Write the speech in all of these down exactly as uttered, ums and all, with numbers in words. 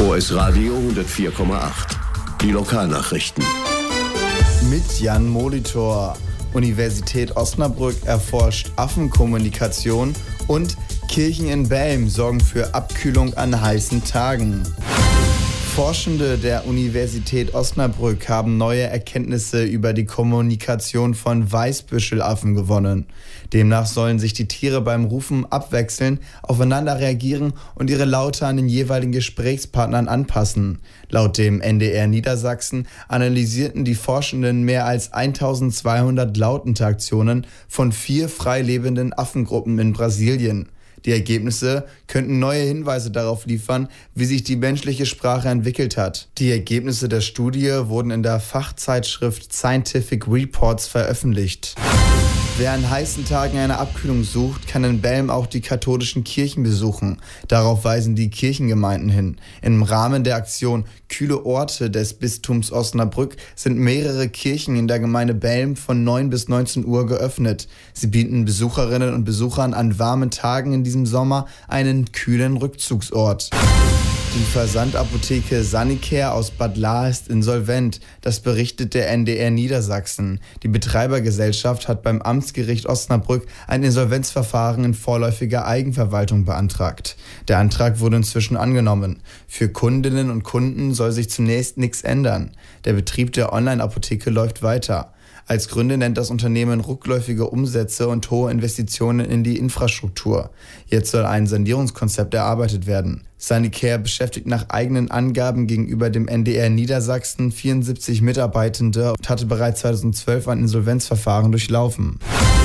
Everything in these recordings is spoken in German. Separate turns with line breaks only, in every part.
O S Radio hundertvier Komma acht. Die Lokalnachrichten.
Mit Jan Molitor. Universität Osnabrück erforscht Affenkommunikation und Kirchen in Belm sorgen für Abkühlung an heißen Tagen. Forschende der Universität Osnabrück haben neue Erkenntnisse über die Kommunikation von Weißbüschelaffen gewonnen. Demnach sollen sich die Tiere beim Rufen abwechseln, aufeinander reagieren und ihre Laute an den jeweiligen Gesprächspartnern anpassen. Laut dem N D R Niedersachsen analysierten die Forschenden mehr als eintausendzweihundert Lautinteraktionen von vier freilebenden Affengruppen in Brasilien. Die Ergebnisse könnten neue Hinweise darauf liefern, wie sich die menschliche Sprache entwickelt hat. Die Ergebnisse der Studie wurden in der Fachzeitschrift Scientific Reports veröffentlicht. Wer an heißen Tagen eine Abkühlung sucht, kann in Belm auch die katholischen Kirchen besuchen. Darauf weisen die Kirchengemeinden hin. Im Rahmen der Aktion Kühle Orte des Bistums Osnabrück sind mehrere Kirchen in der Gemeinde Belm von neun bis neunzehn Uhr geöffnet. Sie bieten Besucherinnen und Besuchern an warmen Tagen in diesem Sommer einen kühlen Rückzugsort. Die Versandapotheke Sanicare aus Bad Lahr ist insolvent. Das berichtet der N D R Niedersachsen. Die Betreibergesellschaft hat beim Amtsgericht Osnabrück ein Insolvenzverfahren in vorläufiger Eigenverwaltung beantragt. Der Antrag wurde inzwischen angenommen. Für Kundinnen und Kunden soll sich zunächst nichts ändern. Der Betrieb der Online-Apotheke läuft weiter. Als Gründe nennt das Unternehmen rückläufige Umsätze und hohe Investitionen in die Infrastruktur. Jetzt soll ein Sanierungskonzept erarbeitet werden. Sanicare beschäftigt nach eigenen Angaben gegenüber dem N D R Niedersachsen vierundsiebzig Mitarbeitende und hatte bereits zweitausendzwölf ein Insolvenzverfahren durchlaufen.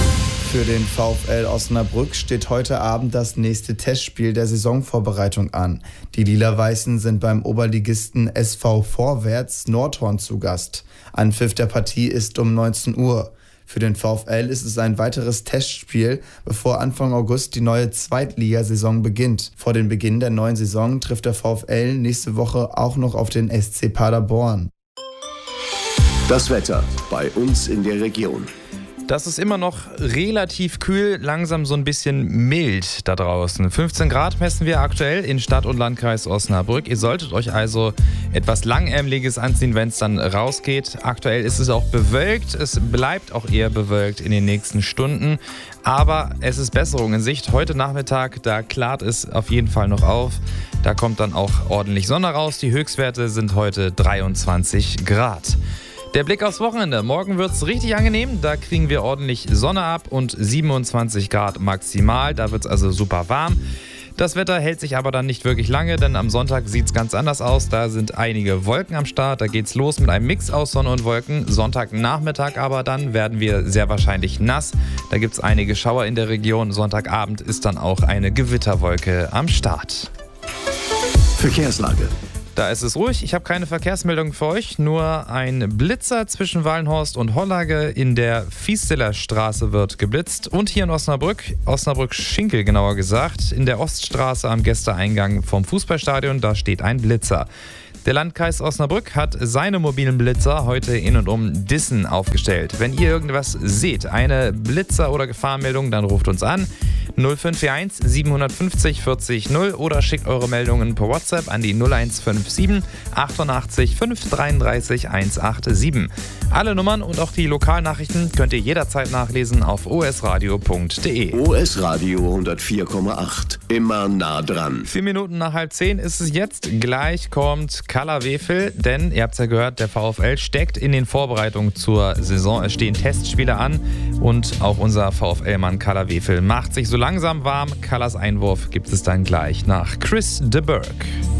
Für den VfL Osnabrück steht heute Abend das nächste Testspiel der Saisonvorbereitung an. Die Lila-Weißen sind beim Oberligisten S V Vorwärts Nordhorn zu Gast. Anpfiff der Partie ist um neunzehn Uhr. Für den VfL ist es ein weiteres Testspiel, bevor Anfang August die neue Zweitligasaison beginnt. Vor dem Beginn der neuen Saison trifft der VfL nächste Woche auch noch auf den S C Paderborn.
Das Wetter bei uns in der Region.
Das ist immer noch relativ kühl, langsam so ein bisschen mild da draußen. fünfzehn Grad messen wir aktuell in Stadt und Landkreis Osnabrück. Ihr solltet euch also etwas Langärmeliges anziehen, wenn es dann rausgeht. Aktuell ist es auch bewölkt. Es bleibt auch eher bewölkt in den nächsten Stunden. Aber es ist Besserung in Sicht. Heute Nachmittag, da klart es auf jeden Fall noch auf. Da kommt dann auch ordentlich Sonne raus. Die Höchstwerte sind heute dreiundzwanzig Grad. Der Blick aufs Wochenende. Morgen wird es richtig angenehm. Da kriegen wir ordentlich Sonne ab und siebenundzwanzig Grad maximal. Da wird es also super warm. Das Wetter hält sich aber dann nicht wirklich lange, denn am Sonntag sieht es ganz anders aus. Da sind einige Wolken am Start. Da geht's los mit einem Mix aus Sonne und Wolken. Sonntagnachmittag aber dann werden wir sehr wahrscheinlich nass. Da gibt es einige Schauer in der Region. Sonntagabend ist dann auch eine Gewitterwolke am Start.
Verkehrslage.
Da ist es ruhig. Ich habe keine Verkehrsmeldung für euch. Nur ein Blitzer zwischen Wallenhorst und Hollage in der Fiesteler Straße wird geblitzt. Und hier in Osnabrück, Osnabrück-Schinkel genauer gesagt, in der Oststraße am Gästeeingang vom Fußballstadion, da steht ein Blitzer. Der Landkreis Osnabrück hat seine mobilen Blitzer heute in und um Dissen aufgestellt. Wenn ihr irgendwas seht, eine Blitzer- oder Gefahrenmeldung, dann ruft uns an. null fünf vier eins siebenhundertfünfzig vierzig null oder schickt eure Meldungen per WhatsApp an die null eins fünf sieben achtundachtzig fünf dreiunddreißig hundertsiebenundachtzig. Alle Nummern und auch die Lokalnachrichten könnt ihr jederzeit nachlesen auf o s radio punkt d e.
O S Radio hundertvier Komma acht. Immer nah dran.
Vier Minuten nach halb zehn ist es jetzt. Gleich kommt Kalla Wefel, denn ihr habt es ja gehört, der VfL steckt in den Vorbereitungen zur Saison. Es stehen Testspiele an und auch unser VfL-Mann Kalla Wefel macht sich so langsam warm. Kallas Einwurf gibt es dann gleich nach Chris de Burgh.